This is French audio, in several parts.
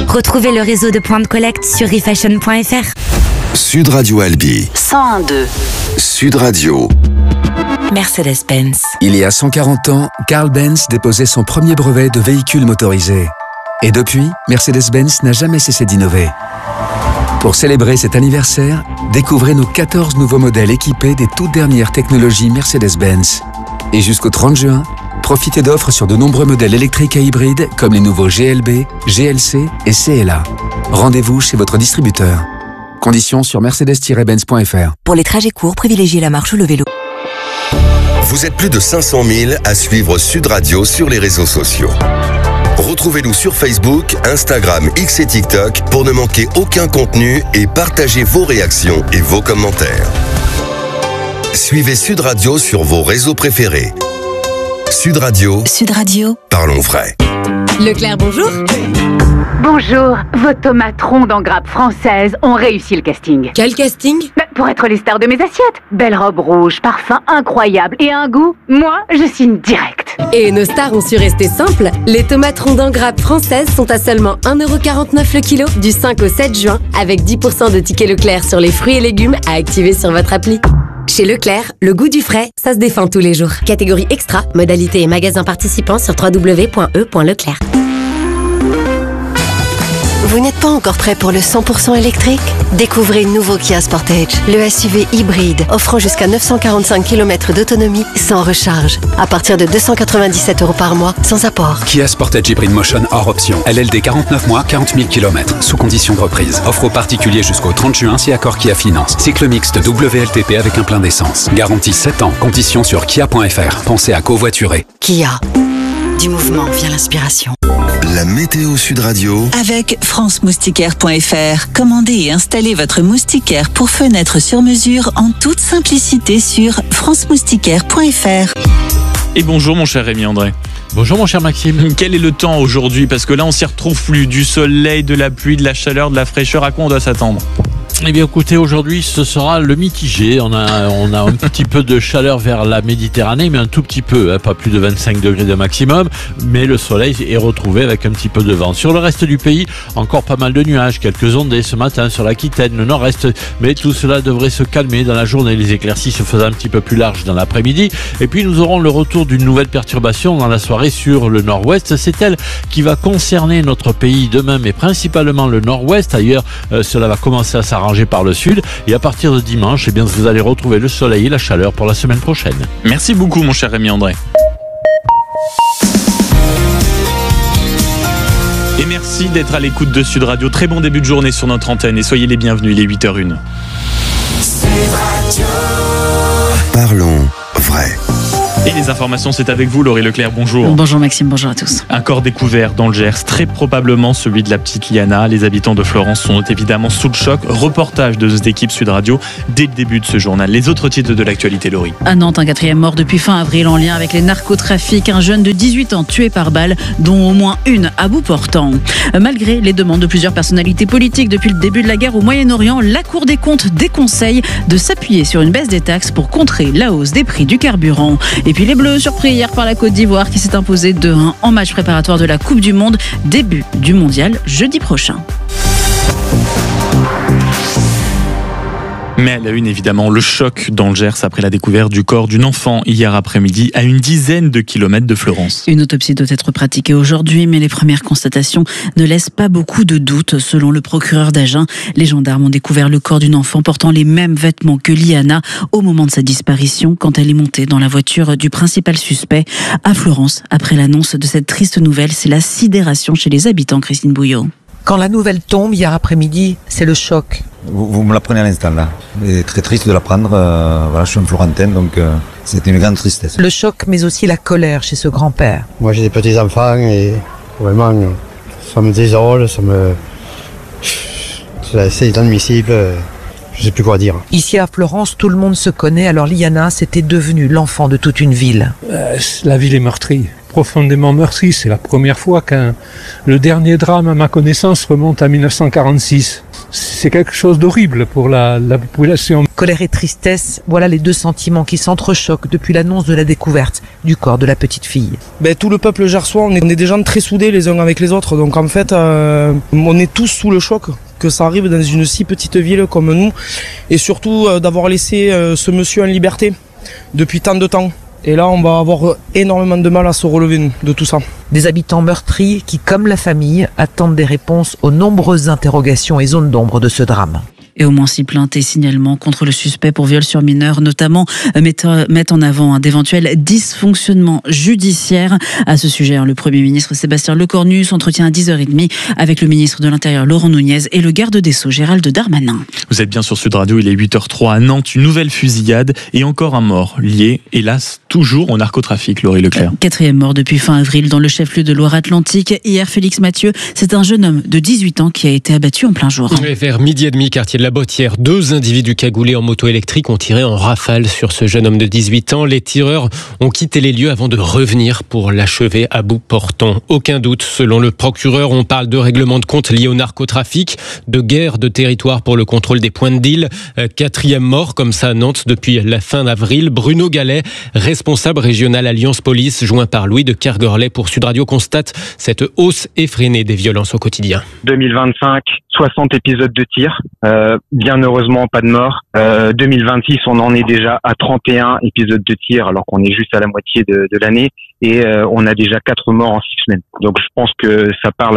Retrouvez le réseau de points de collecte sur refashion.fr. Sud Radio Albi 101.2 Sud Radio. Mercedes-Benz. Il y a 140 ans, Carl Benz déposait son premier brevet de véhicule motorisé. Et depuis, Mercedes-Benz n'a jamais cessé d'innover. Pour célébrer cet anniversaire, découvrez nos 14 nouveaux modèles équipés des toutes dernières technologies Mercedes-Benz. Et jusqu'au 30 juin, profitez d'offres sur de nombreux modèles électriques et hybrides comme les nouveaux GLB, GLC et CLA. Rendez-vous chez votre distributeur. Conditions sur mercedes-benz.fr. Pour les trajets courts, privilégiez la marche ou le vélo. Vous êtes plus de 500 000 à suivre Sud Radio sur les réseaux sociaux. Retrouvez-nous sur Facebook, Instagram, X et TikTok pour ne manquer aucun contenu et partagez vos réactions et vos commentaires. Suivez Sud Radio sur vos réseaux préférés. Sud Radio. Sud Radio. Parlons vrai. Leclerc, bonjour. Bonjour, vos tomates rondes en grappe française ont réussi le casting. Quel casting? Pour être les stars de mes assiettes. Belle robe rouge, parfum incroyable et un goût, moi, je signe direct. Et nos stars ont su rester simples. Les tomates rondes en grappe françaises sont à seulement 1,49€ le kilo du 5 au 7 juin avec 10% de tickets Leclerc sur les fruits et légumes à activer sur votre appli. Chez Leclerc, le goût du frais, ça se défend tous les jours. Catégorie extra, modalités et magasins participants sur www.e.leclerc. Vous n'êtes pas encore prêt pour le 100% électrique? Découvrez le nouveau Kia Sportage, le SUV hybride offrant jusqu'à 945 km d'autonomie sans recharge. À partir de 297€ par mois, sans apport. Kia Sportage Hybrid Motion hors option. LLD 49 mois, 40 000 km. Sous condition de reprise. Offre aux particuliers jusqu'au 30 juin si accord Kia Finance. Cycle mixte WLTP avec un plein d'essence. Garantie 7 ans. Conditions sur kia.fr. Pensez à covoiturer. Kia. Du mouvement vient l'inspiration. La météo Sud Radio. Avec franceMoustiquaire.fr. Commandez et installez votre moustiquaire pour fenêtre sur mesure en toute simplicité sur franceMoustiquaire.fr. Et bonjour mon cher Rémi André. Bonjour mon cher Maxime. Quel est le temps aujourd'hui? Parce que là on s'y retrouve plus. Du soleil, de la pluie, de la chaleur, de la fraîcheur. À quoi on doit s'attendre? Eh bien écoutez, aujourd'hui ce sera le mitigé. On a un petit peu de chaleur vers la Méditerranée, mais un tout petit peu, pas plus de 25 degrés de maximum, mais le soleil est retrouvé avec un petit peu de vent. Sur le reste du pays, encore pas mal de nuages, quelques ondées ce matin sur l'Aquitaine, le nord-est, mais tout cela devrait se calmer dans la journée, les éclaircies se faisant un petit peu plus larges dans l'après-midi, et puis nous aurons le retour d'une nouvelle perturbation dans la soirée sur le nord-ouest. C'est elle qui va concerner notre pays demain, mais principalement le nord-ouest. Ailleurs, cela va commencer à s'arranger par le sud, et à partir de dimanche, eh bien, vous allez retrouver le soleil et la chaleur pour la semaine prochaine. Merci beaucoup mon cher Rémi André. Et merci d'être à l'écoute de Sud Radio. Très bon début de journée sur notre antenne et soyez les bienvenus, il est 8h01. Parlons vrai. Et les informations, c'est avec vous, Laurie Leclerc. Bonjour. Bonjour Maxime, bonjour à tous. Un corps découvert dans le Gers, très probablement celui de la petite Liana. Les habitants de Florence sont évidemment sous le choc. Reportage de cette équipe Sud Radio dès le début de ce journal. Les autres titres de l'actualité, Laurie. À Nantes, un 4e mort depuis fin avril en lien avec les narcotrafics. Un jeune de 18 ans tué par balle, dont au moins une à bout portant. Malgré les demandes de plusieurs personnalités politiques depuis le début de la guerre au Moyen-Orient, la Cour des comptes déconseille de s'appuyer sur une baisse des taxes pour contrer la hausse des prix du carburant. Et puis les Bleus surpris hier par la Côte d'Ivoire qui s'est imposée 2-1 en match préparatoire de la Coupe du Monde. Début du mondial jeudi prochain. Mais à la une, évidemment, le choc dans le Gers après la découverte du corps d'une enfant hier après-midi à une dizaine de kilomètres de Florence. Une autopsie doit être pratiquée aujourd'hui, mais les premières constatations ne laissent pas beaucoup de doutes. Selon le procureur d'Agen, les gendarmes ont découvert le corps d'une enfant portant les mêmes vêtements que Liana au moment de sa disparition, quand elle est montée dans la voiture du principal suspect à Florence. Après l'annonce de cette triste nouvelle, c'est la sidération chez les habitants, Christine Bouillot. Quand la nouvelle tombe hier après-midi, c'est le choc. Vous me l'apprenez à l'instant là. C'est très triste de l'apprendre. Voilà, je suis un Florentin, donc c'était une grande tristesse. Le choc, mais aussi la colère chez ce grand-père. Moi j'ai des petits-enfants et vraiment, ça me désole, c'est inadmissible. Je ne sais plus quoi dire. Ici à Florence, tout le monde se connaît, alors Liana, c'était devenu l'enfant de toute une ville. La ville est meurtrie, profondément meurtrie. C'est la première fois le dernier drame, à ma connaissance, remonte à 1946. c'est quelque chose d'horrible pour la population. Colère et tristesse, voilà les deux sentiments qui s'entrechoquent depuis l'annonce de la découverte du corps de la petite fille. Tout le peuple gersois, on est des gens très soudés les uns avec les autres, donc en fait on est tous sous le choc que ça arrive dans une si petite ville comme nous, et surtout d'avoir laissé ce monsieur en liberté depuis tant de temps. Et là, on va avoir énormément de mal à se relever, nous, de tout ça. Des habitants meurtris qui, comme la famille, attendent des réponses aux nombreuses interrogations et zones d'ombre de ce drame. Et au moins 6 plaintes et signalements contre le suspect pour viol sur mineur, notamment mettent en avant d'éventuels dysfonctionnements judiciaires. À ce sujet, le Premier ministre Sébastien Lecornu s'entretient à 10h30 avec le ministre de l'Intérieur Laurent Nunez et le garde des Sceaux Gérald Darmanin. Vous êtes bien sur Sud Radio, il est 8h03 à Nantes, une nouvelle fusillade et encore un mort lié, hélas, toujours au narcotrafic, Laurie Leclerc. 4e mort depuis fin avril dans le chef-lieu de Loire-Atlantique. Hier, Félix Mathieu, c'est un jeune homme de 18 ans qui a été abattu en plein jour. Et vers midi et demi, quartier de la Bottière, 2 individus cagoulés en moto électrique ont tiré en rafale sur ce jeune homme de 18 ans. Les tireurs ont quitté les lieux avant de revenir pour l'achever à bout portant. Aucun doute, selon le procureur, on parle de règlement de compte lié au narcotrafic, de guerre de territoire pour le contrôle des points de deal. 4e mort comme ça à Nantes depuis la fin d'avril. Bruno Gallet, responsable régional Alliance Police, joint par Louis de Kergorlet pour Sud Radio, constate cette hausse effrénée des violences au quotidien. 2025, 60 épisodes de tir. Bien heureusement, pas de mort. 2026, on en est déjà à 31 épisodes de tir, alors qu'on est juste à la moitié de l'année. Et on a déjà 4 morts en 6 semaines. Donc je pense que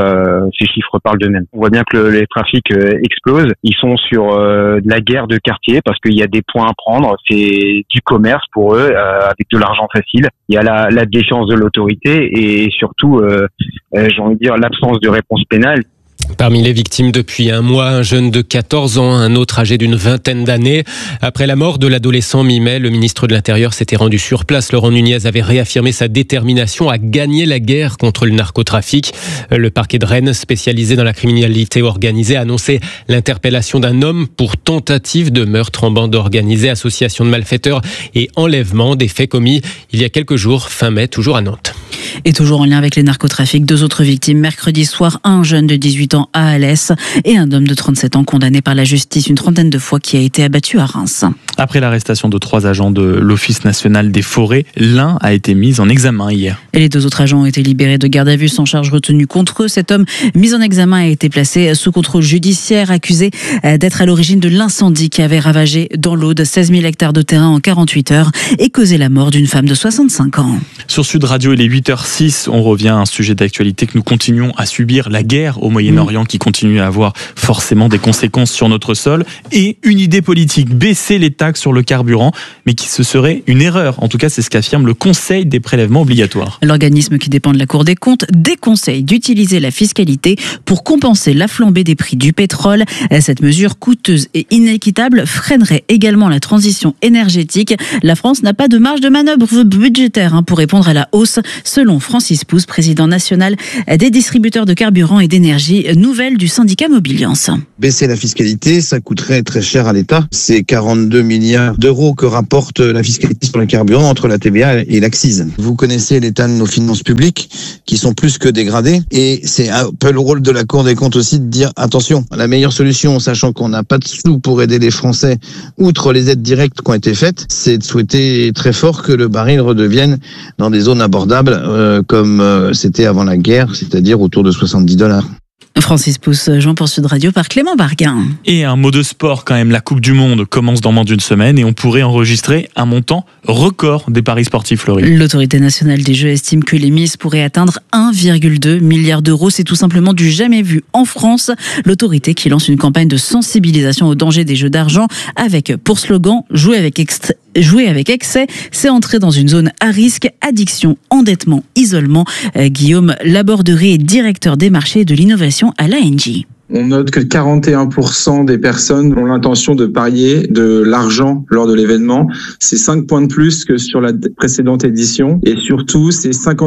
ces chiffres parlent d'eux-mêmes. On voit bien que les trafics explosent. Ils sont sur de la guerre de quartier parce qu'il y a des points à prendre. C'est du commerce pour eux, avec de l'argent facile. Il y a la défiance de l'autorité et surtout, j'ai envie de dire, l'absence de réponse pénale. Parmi les victimes depuis un mois, un jeune de 14 ans, un autre âgé d'une vingtaine d'années. Après la mort de l'adolescent mi-mai, le ministre de l'Intérieur s'était rendu sur place. Laurent Nunez avait réaffirmé sa détermination à gagner la guerre contre le narcotrafic. Le parquet de Rennes, spécialisé dans la criminalité organisée, a annoncé l'interpellation d'un homme pour tentative de meurtre en bande organisée, association de malfaiteurs et enlèvement, des faits commis il y a quelques jours, fin mai, toujours à Nantes. Et toujours en lien avec les narcotrafics, 2 autres victimes. Mercredi soir, un jeune de 18 ans à Alès et un homme de 37 ans condamné par la justice une trentaine de fois qui a été abattu à Reims. Après l'arrestation de 3 agents de l'Office national des forêts, l'un a été mis en examen hier. Et les 2 autres agents ont été libérés de garde à vue sans charge retenue contre eux. Cet homme mis en examen a été placé sous contrôle judiciaire, accusé d'être à l'origine de l'incendie qui avait ravagé dans l'Aude 16 000 hectares de terrain en 48 heures et causé la mort d'une femme de 65 ans. Sur Sud Radio, il est 8h06. On revient à un sujet d'actualité que nous continuons à subir, la guerre au Moyen-Orient qui continue à avoir forcément des conséquences sur notre sol, et une idée politique, baisser les taxes sur le carburant, mais qui ce serait une erreur. En tout cas, c'est ce qu'affirme le Conseil des prélèvements obligatoires. L'organisme qui dépend de la Cour des comptes déconseille d'utiliser la fiscalité pour compenser la flambée des prix du pétrole. Cette mesure coûteuse et inéquitable freinerait également la transition énergétique. La France n'a pas de marge de manœuvre budgétaire pour répondre à la hausse, selon Francis Pousse, président national des distributeurs de carburant et d'énergie, nouvelle du syndicat Mobiliance. Baisser la fiscalité, ça coûterait très cher à l'État. C'est 42 milliards d'euros que rapporte la fiscalité sur le carburant entre la TVA et l'accise. Vous connaissez l'état de nos finances publiques qui sont plus que dégradées, et c'est un peu le rôle de la Cour des comptes aussi de dire attention, la meilleure solution, sachant qu'on n'a pas de sous pour aider les Français, outre les aides directes qui ont été faites, c'est de souhaiter très fort que le baril redevienne dans des zones abordables comme c'était avant la guerre, c'est-à-dire autour de $70. Francis Pousse, joint pour Sud Radio par Clément Barguin. Et un mot de sport quand même, la Coupe du Monde commence dans moins d'une semaine et on pourrait enregistrer un montant record des paris sportifs, Laurie. L'autorité nationale des jeux estime que les mises pourraient atteindre 1,2 milliard d'euros. C'est tout simplement du jamais vu en France. L'autorité qui lance une campagne de sensibilisation au danger des jeux d'argent avec pour slogan « Jouer avec excès, c'est entrer dans une zone à risque, addiction, endettement, isolement ». Guillaume Laborderie est directeur des marchés et de l'innovation à l'ANJ. On note que 41% des personnes ont l'intention de parier de l'argent lors de l'événement. C'est 5 points de plus que sur la précédente édition. Et surtout, c'est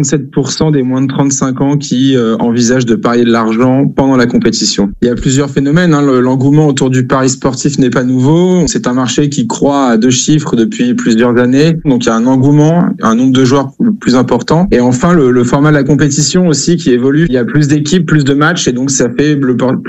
57% des moins de 35 ans qui envisagent de parier de l'argent pendant la compétition. Il y a plusieurs phénomènes. L'engouement autour du pari sportif n'est pas nouveau. C'est un marché qui croît à 2 chiffres depuis plusieurs années. Donc il y a un engouement, un nombre de joueurs plus important. Et enfin, le format de la compétition aussi qui évolue. Il y a plus d'équipes, plus de matchs. Et donc ça fait plus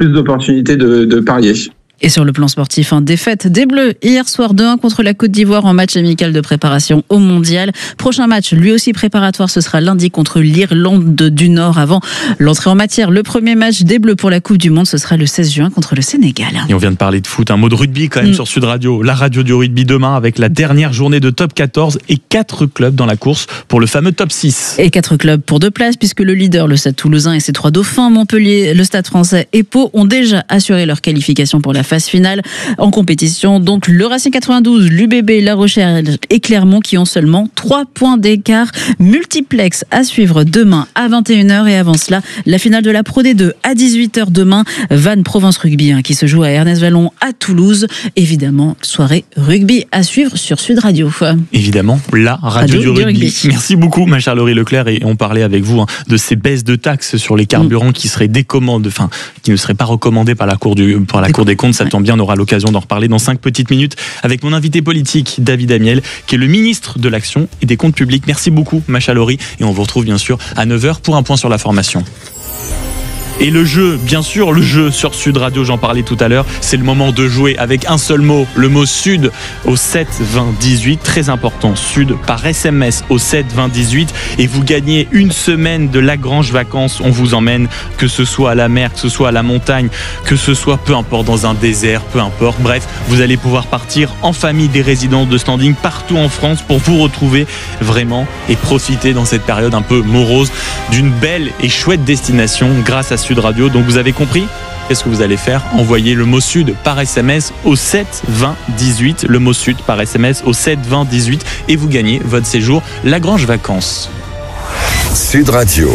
plus d'opportunités de parier. Et sur le plan sportif, défaite des Bleus hier soir 2-1 contre la Côte d'Ivoire en match amical de préparation au Mondial. Prochain match, lui aussi préparatoire, ce sera lundi contre l'Irlande du Nord avant l'entrée en matière. Le premier match des Bleus pour la Coupe du Monde, ce sera le 16 juin contre le Sénégal. Et on vient de parler de foot, un mot de rugby quand même sur Sud Radio. La radio du rugby demain avec la dernière journée de top 14 et 4 clubs dans la course pour le fameux top 6. Et 4 clubs pour 2 places puisque le leader, le Stade Toulousain et ses 3 dauphins, Montpellier, le Stade Français et Pau ont déjà assuré leur qualification pour la phase finale en compétition. Donc le Racing 92, l'UBB, La Rochelle et Clermont qui ont seulement 3 points d'écart. Multiplex à suivre demain à 21h et avant cela, la finale de la Pro D2 à 18h demain. Vannes Provence Rugby qui se joue à Ernest Vallon à Toulouse. Évidemment, soirée rugby à suivre sur Sud Radio. Évidemment, la radio du rugby. Merci beaucoup ma chère Laurie Leclerc et on parlait avec vous de ces baisses de taxes sur les carburants qui seraient qui ne seraient pas recommandées par la Cour des comptes. Ça tombe bien, on aura l'occasion d'en reparler dans 5 petites minutes avec mon invité politique David Amiel qui est le ministre de l'Action et des Comptes Publics. Merci beaucoup ma chère Laurie et on vous retrouve bien sûr à 9h pour un point sur la formation. Et le jeu, bien sûr, le jeu sur Sud Radio, j'en parlais tout à l'heure, c'est le moment de jouer avec un seul mot, le mot Sud au 7 20 18, très important, Sud par SMS au 7 20 18 et vous gagnez une semaine de Lagrange Vacances, on vous emmène, que ce soit à la mer, que ce soit à la montagne, que ce soit peu importe dans un désert, peu importe, bref, vous allez pouvoir partir en famille des résidences de standing partout en France pour vous retrouver vraiment et profiter dans cette période un peu morose d'une belle et chouette destination grâce à Sud Radio. Donc vous avez compris, qu'est-ce que vous allez faire? Envoyez le mot Sud par SMS au 7 20 18, le mot Sud par SMS au 7 20 18 et vous gagnez votre séjour Lagrange Vacances. Sud Radio.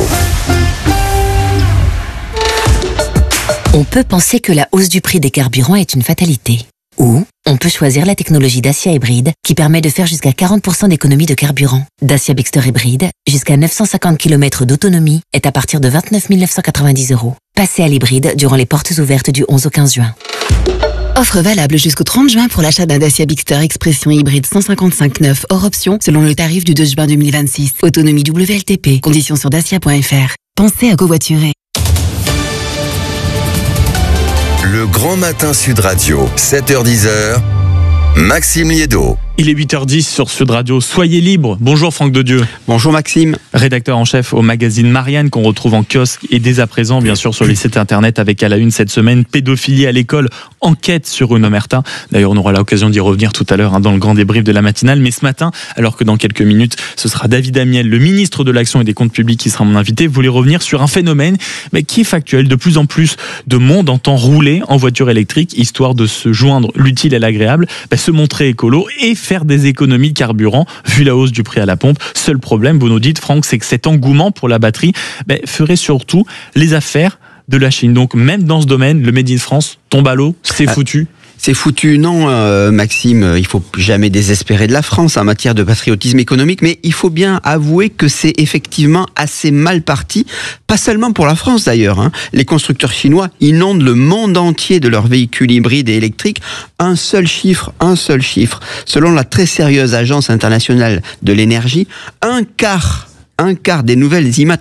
On peut penser que la hausse du prix des carburants est une fatalité. Ou on peut choisir la technologie Dacia Hybride qui permet de faire jusqu'à 40% d'économie de carburant. Dacia Bigster Hybride, jusqu'à 950 km d'autonomie, est à partir de 29 990 €. Passez à l'hybride durant les portes ouvertes du 11 au 15 juin. Offre valable jusqu'au 30 juin pour l'achat d'un Dacia Bigster Expression hybride 155/9 hors option selon le tarif du 2 juin 2026. Autonomie WLTP. Conditions sur dacia.fr. Pensez à covoiturer. Le Grand Matin Sud Radio, 7h-10h, Maxime Liédo. Il est 8h10 sur Sud Radio. Soyez libre. Bonjour Franck Dedieu. Bonjour Maxime. Rédacteur en chef au magazine Marianne qu'on retrouve en kiosque et dès à présent bien sûr sur les sites internet avec à la une cette semaine pédophilie à l'école, enquête sur une omerta. D'ailleurs on aura l'occasion d'y revenir tout à l'heure dans le grand débrief de la matinale. Mais ce matin, alors que dans quelques minutes ce sera David Amiel, le ministre de l'Action et des Comptes Publics qui sera mon invité, vous voulez revenir sur un phénomène qui est factuel. De plus en plus de monde entend rouler en voiture électrique histoire de se joindre l'utile et l'agréable, se montrer écolo et faire des économies de carburant vu la hausse du prix à la pompe. Seul problème, vous nous dites Franck, c'est que cet engouement pour la batterie ferait surtout les affaires de la Chine. Donc même dans ce domaine, le Made in France tombe à l'eau, c'est foutu. C'est foutu, non, Maxime, il faut jamais désespérer de la France en matière de patriotisme économique, mais il faut bien avouer que c'est effectivement assez mal parti, pas seulement pour la France d'ailleurs. Les constructeurs chinois inondent le monde entier de leurs véhicules hybrides et électriques. Un seul chiffre. Selon la très sérieuse Agence internationale de l'énergie, un quart des nouvelles immatriculations